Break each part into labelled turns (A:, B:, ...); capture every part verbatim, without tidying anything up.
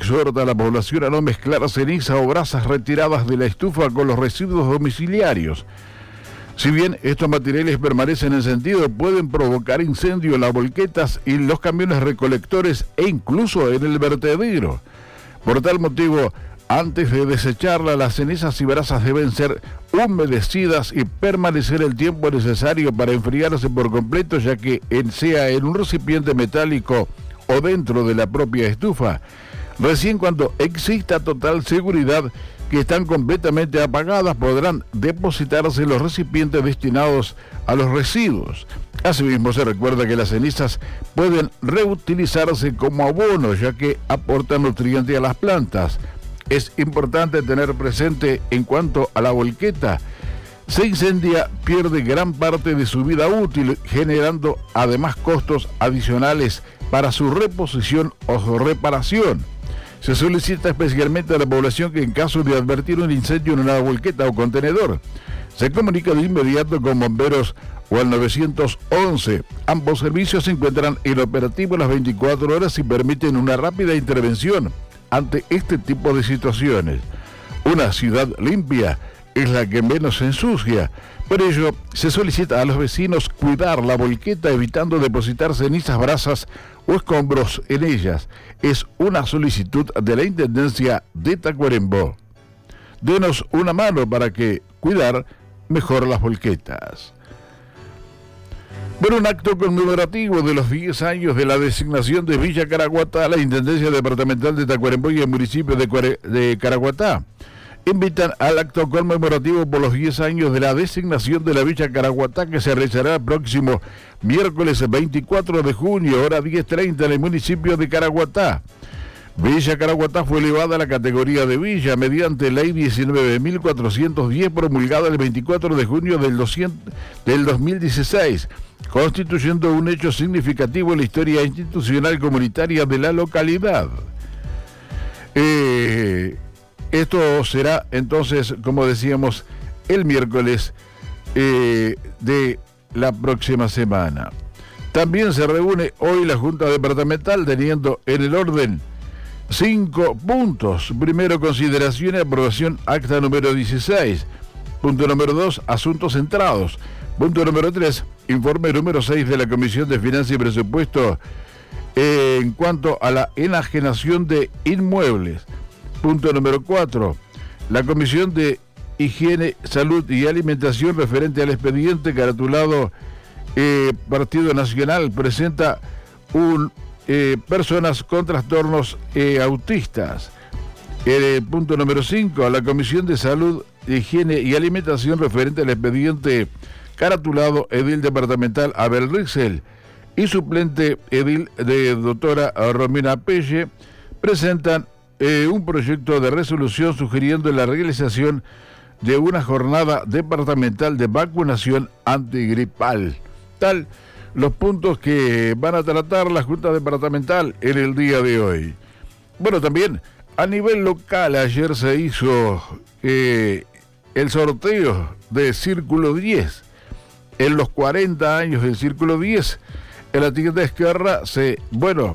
A: exhorta a la población a no mezclar ceniza o brasas retiradas de la estufa con los residuos domiciliarios. Si bien estos materiales permanecen encendidos, pueden provocar incendio en las volquetas y los camiones recolectores e incluso en el vertedero. Por tal motivo, antes de desecharla, las cenizas y brasas deben ser humedecidas y permanecer el tiempo necesario para enfriarse por completo, ya que en, sea en un recipiente metálico o dentro de la propia estufa. Recién cuando exista total seguridad que están completamente apagadas, podrán depositarse los recipientes destinados a los residuos. Asimismo, se recuerda que las cenizas pueden reutilizarse como abono, ya que aportan nutrientes a las plantas. Es importante tener presente en cuanto a la volqueta. Se incendia, pierde gran parte de su vida útil, generando además costos adicionales para su reposición o reparación. Se solicita especialmente a la población que en caso de advertir un incendio en una volqueta o contenedor, se comunica de inmediato con bomberos o al nueve once. Ambos servicios se encuentran en operativo las veinticuatro horas y permiten una rápida intervención ante este tipo de situaciones. Una ciudad limpia es la que menos se ensucia. Por ello, se solicita a los vecinos cuidar la volqueta evitando depositar cenizas, brasas o escombros en ellas. Es una solicitud de la Intendencia de Tacuarembó. Denos una mano para que cuidar mejor las volquetas. Bueno, un acto conmemorativo de los diez años de la designación de Villa Caraguatá a la Intendencia Departamental de Tacuarembó y el municipio de, Cuare- de Caraguatá. Invitan al acto conmemorativo por los diez años de la designación de la Villa Caraguatá, que se realizará el próximo miércoles veinticuatro de junio, hora diez treinta, en el municipio de Caraguatá. Villa Caraguatá fue elevada a la categoría de villa mediante ley diecinueve mil cuatrocientos diez promulgada el veinticuatro de junio del, doscientos, del dos mil dieciséis, constituyendo un hecho significativo en la historia institucional comunitaria de la localidad. Eh... Esto será entonces, como decíamos, el miércoles eh, de la próxima semana. También se reúne hoy la Junta Departamental teniendo en el orden cinco puntos. Primero, consideración y aprobación acta número dieciséis. Punto número dos, asuntos centrados. Punto número tres, informe número seis de la Comisión de Finanzas y Presupuesto eh, en cuanto a la enajenación de inmuebles. Punto número cuatro, la Comisión de Higiene, Salud y Alimentación referente al expediente caratulado eh, Partido Nacional presenta un eh, personas con trastornos eh, autistas. Eh, punto número cinco, la Comisión de Salud, Higiene y Alimentación referente al expediente caratulado Edil Departamental Abel Rixel y suplente Edil de doctora Romina Pelle presentan Eh, un proyecto de resolución sugiriendo la realización de una jornada departamental de vacunación antigripal. Tal los puntos que van a tratar la Junta Departamental en el día de hoy. Bueno, también a nivel local ayer se hizo eh, el sorteo de Círculo diez. En los cuarenta años del Círculo diez, en la tienda Esquerra, se, bueno,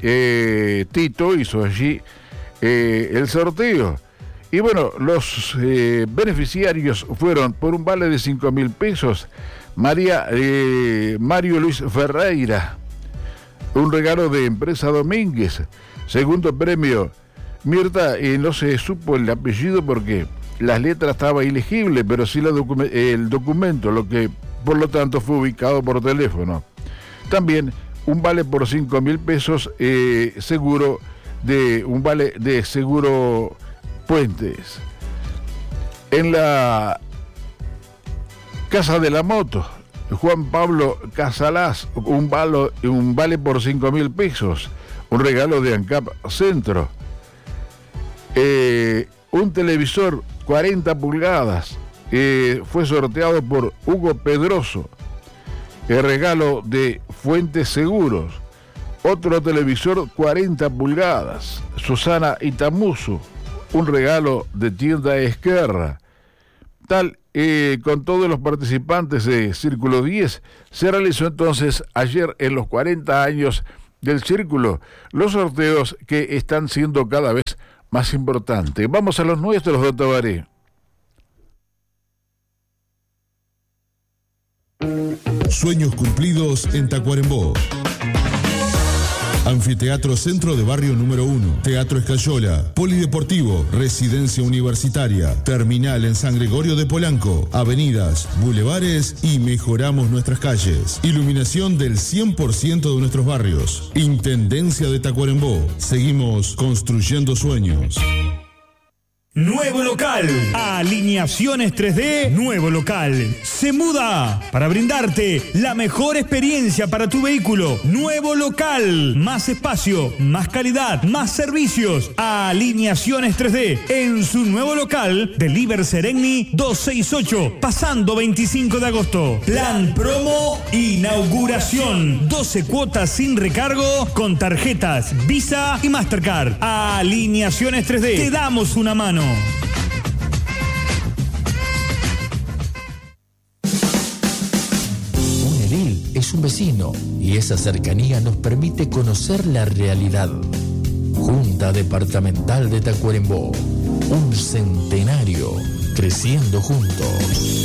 A: eh, Tito hizo allí Eh, el sorteo. Y bueno, los eh, beneficiarios fueron por un vale de cinco mil pesos. María eh, Mario Luis Ferreira, un regalo de Empresa Domínguez. Segundo premio, Mirta, eh, no se supo el apellido porque las letras estaba ilegible, pero sí la docu- el documento, lo que por lo tanto fue ubicado por teléfono. También un vale por cinco mil pesos eh, seguro de un vale de seguro Puentes. En la Casa de la Moto, Juan Pablo Casalás, un, valo, un vale por cinco mil pesos, un regalo de ANCAP Centro. Eh, un televisor cuarenta pulgadas, eh, fue sorteado por Hugo Pedroso, el regalo de Fuentes Seguros. Otro televisor cuarenta pulgadas, Susana Itamuso, un regalo de tienda Esquerra. Tal, eh, con todos los participantes de Círculo diez, se realizó entonces ayer en los cuarenta años del círculo, los sorteos que están siendo cada vez más importantes. Vamos a los nuestros, don Tabaré.
B: Sueños cumplidos en Tacuarembó. Anfiteatro Centro de Barrio número uno, Teatro Escayola, Polideportivo, Residencia Universitaria, Terminal en San Gregorio de Polanco, avenidas, bulevares y mejoramos nuestras calles. Iluminación del cien por ciento de nuestros barrios. Intendencia de Tacuarembó. Seguimos construyendo sueños.
C: Nuevo local, Alineaciones tres D, nuevo local, se muda para brindarte la mejor experiencia para tu vehículo. Nuevo local, más espacio, más calidad, más servicios. Alineaciones tres D, en su nuevo local, Deliver Sereni doscientos sesenta y ocho, pasando veinticinco de agosto. Plan promo, inauguración, doce cuotas sin recargo con tarjetas Visa y Mastercard. Alineaciones tres D, te damos una mano.
D: Un edil es un vecino y esa cercanía nos permite conocer la realidad. Junta Departamental de Tacuarembó, un centenario creciendo juntos.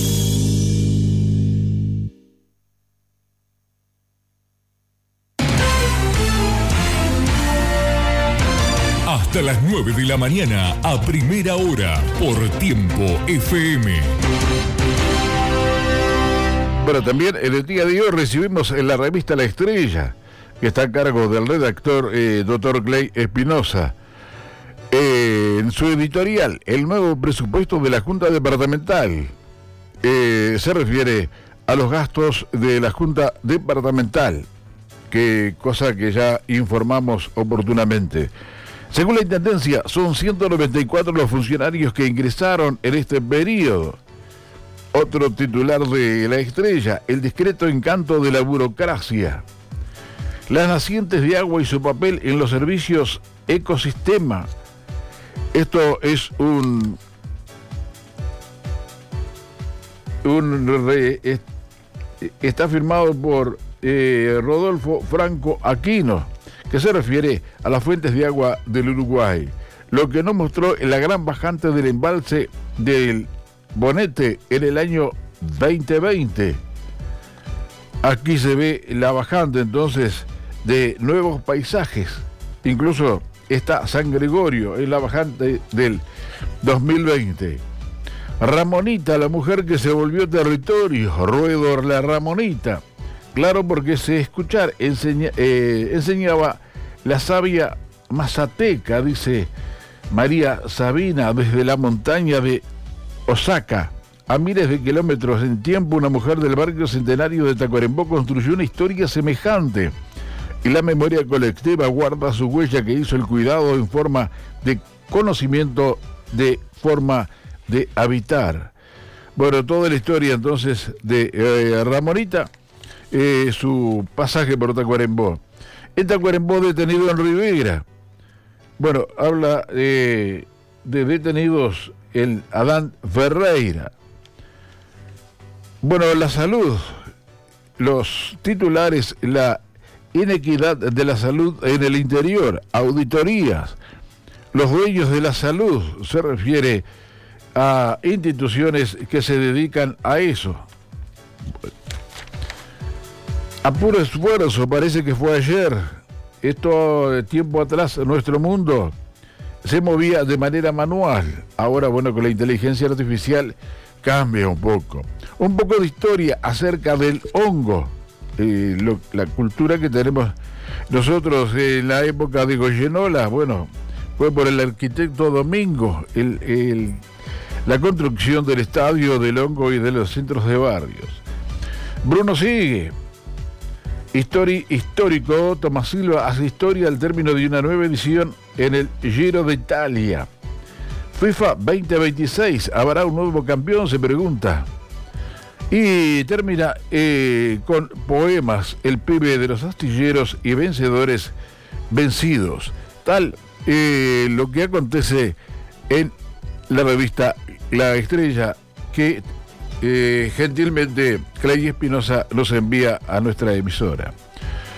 B: Hasta las nueve de la mañana, a primera hora, por Tiempo F M.
A: Bueno, también en el día de hoy recibimos en la revista La Estrella, que está a cargo del redactor eh, doctor Clay Espinosa. Eh, en su editorial, el nuevo presupuesto de la Junta Departamental eh, se refiere a los gastos de la Junta Departamental, que cosa que ya informamos oportunamente. Según la Intendencia, son ciento noventa y cuatro los funcionarios que ingresaron en este periodo. Otro titular de La Estrella, el discreto encanto de la burocracia. Las nacientes de agua y su papel en los servicios ecosistema. Esto es un... un re, es, está firmado por eh, Rodolfo Franco Aquino, que se refiere a las fuentes de agua del Uruguay, lo que nos mostró en la gran bajante del embalse del Bonete en el año veinte veinte. Aquí se ve la bajante entonces de nuevos paisajes, incluso está San Gregorio en la bajante del dos mil veinte. Ramonita, la mujer que se volvió territorio, Ruedo la Ramonita. Claro, porque se escuchar enseña, eh, enseñaba la sabia mazateca, dice María Sabina, desde la montaña de Osaka. A miles de kilómetros en tiempo, una mujer del barrio centenario de Tacuarembó construyó una historia semejante. Y la memoria colectiva guarda su huella que hizo el cuidado en forma de conocimiento, de forma de habitar. Bueno, toda la historia entonces de eh, Ramonita. Eh, su pasaje por Tacuarembó. En Tacuarembó, detenido en Rivera. Bueno, habla eh, de detenidos el Adán Ferreira. Bueno, la salud, los titulares, la inequidad de la salud en el interior, auditorías, los dueños de la salud, se refiere a instituciones que se dedican a eso. A puro esfuerzo, parece que fue ayer, esto tiempo atrás, nuestro mundo se movía de manera manual. Ahora, bueno, con la inteligencia artificial cambia un poco. Un poco de historia acerca del hongo, eh, lo, la cultura que tenemos nosotros en la época de Goyenola. Bueno, fue por el arquitecto Domingo, el, el, la construcción del estadio del hongo y de los centros de barrios. Bruno sigue. Histori, histórico, Tomás Silva hace historia al término de una nueva edición en el Giro de Italia. FIFA veinte veintiséis, ¿habrá un nuevo campeón?, se pregunta. Y termina eh, con poemas, el pibe de los astilleros y vencedores vencidos. Tal eh, lo que acontece en la revista La Estrella, que Eh, gentilmente Clay Espinosa nos envía a nuestra emisora.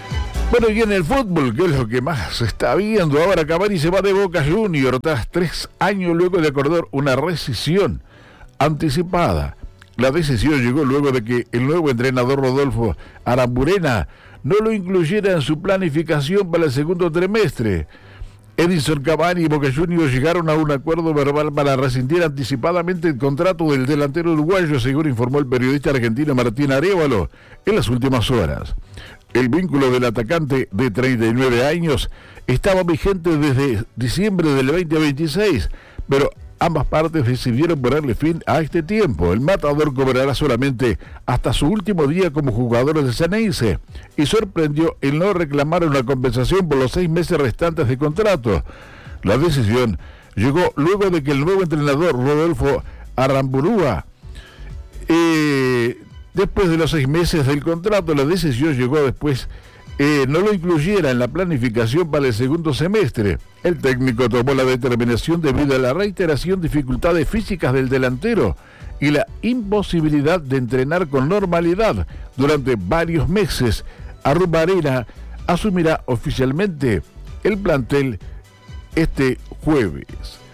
A: Bueno, y en el fútbol, que es lo que más se está viendo ahora, Cavani se va de Boca Juniors tras tres años luego de acordar una rescisión anticipada. La decisión llegó luego de que el nuevo entrenador Rodolfo Aramburena no lo incluyera en su planificación para el segundo trimestre. Edinson Cavani y Boca Juniors llegaron a un acuerdo verbal para rescindir anticipadamente el contrato del delantero uruguayo, según informó el periodista argentino Martín Arévalo en las últimas horas. El vínculo del atacante de treinta y nueve años estaba vigente desde diciembre del veinte veintiséis, pero ambas partes decidieron ponerle fin a este tiempo. El matador cobrará solamente hasta su último día como jugador de Xeneize y sorprendió el no reclamar una compensación por los seis meses restantes de contrato. La decisión llegó luego de que el nuevo entrenador Rodolfo Aramburúa eh, después de los seis meses del contrato, la decisión llegó después, eh, no lo incluyera en la planificación para el segundo semestre. El técnico tomó la determinación debido a la reiteración de dificultades físicas del delantero y la imposibilidad de entrenar con normalidad durante varios meses. Aramburena asumirá oficialmente el plantel este jueves.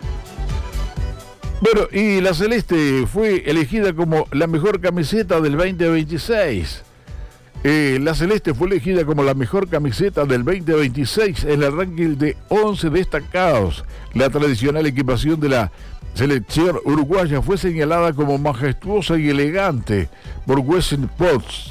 A: Bueno, y la Celeste fue elegida como la mejor camiseta del veinte veintiséis. Eh, la Celeste fue elegida como la mejor camiseta del veinte veintiséis en el ranking de once destacados. La tradicional equipación de la selección uruguaya fue señalada como majestuosa y elegante por Washington Post.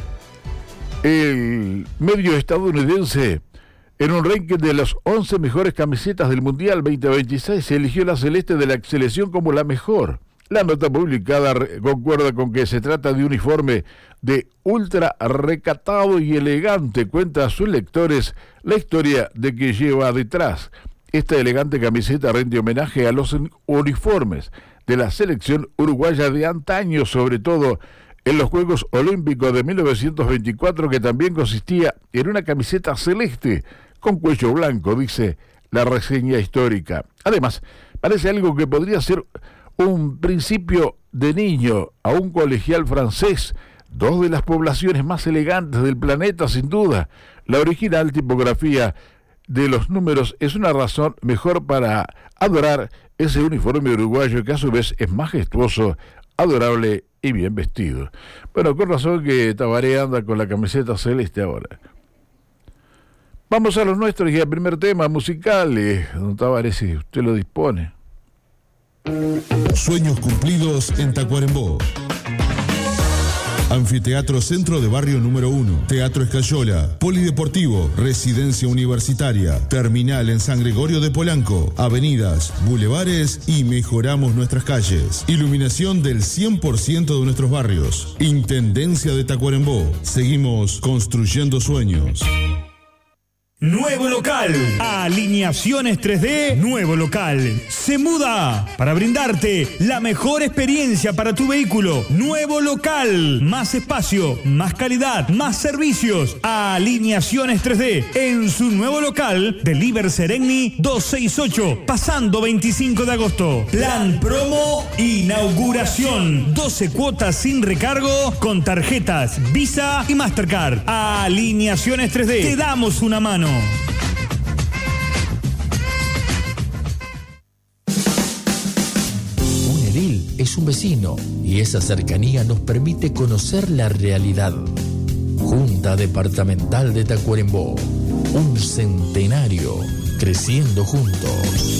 A: El medio estadounidense, en un ranking de las once mejores camisetas del Mundial veinte veintiséis, se eligió la celeste de la selección como la mejor. La nota publicada concuerda con que se trata de un uniforme de ultra recatado y elegante. Cuenta a sus lectores la historia de que lleva detrás. Esta elegante camiseta rinde homenaje a los uniformes de la selección uruguaya de antaño, sobre todo en los Juegos Olímpicos de mil novecientos veinticuatro, que también consistía en una camiseta celeste con cuello blanco, dice la reseña histórica. Además, parece algo que podría ser un principio de niño a un colegial francés, dos de las poblaciones más elegantes del planeta, sin duda. La original tipografía de los números es una razón mejor para adorar ese uniforme uruguayo, que a su vez es majestuoso, adorable y bien vestido. Bueno, con razón que Tabaré anda con la camiseta celeste ahora. Vamos a los nuestros y al primer tema musical, eh, don Tabaré, si usted lo dispone.
B: Sueños cumplidos en Tacuarembó. Anfiteatro Centro de Barrio número uno, Teatro Escayola, Polideportivo, Residencia Universitaria, Terminal en San Gregorio de Polanco, avenidas, bulevares y mejoramos nuestras calles. Iluminación del cien por ciento de nuestros barrios. Intendencia de Tacuarembó. Seguimos construyendo sueños.
C: Nuevo local, Alineaciones tres D, nuevo local, se muda para brindarte la mejor experiencia para tu vehículo. Nuevo local, más espacio, más calidad, más servicios. Alineaciones tres D, en su nuevo local de Liber Seregni doscientos sesenta y ocho, pasando veinticinco de agosto. Plan promo, inauguración, doce cuotas sin recargo con tarjetas Visa y Mastercard. Alineaciones tres D, te damos una mano.
D: Un edil es un vecino y esa cercanía nos permite conocer la realidad. Junta Departamental de Tacuarembó, un centenario creciendo juntos.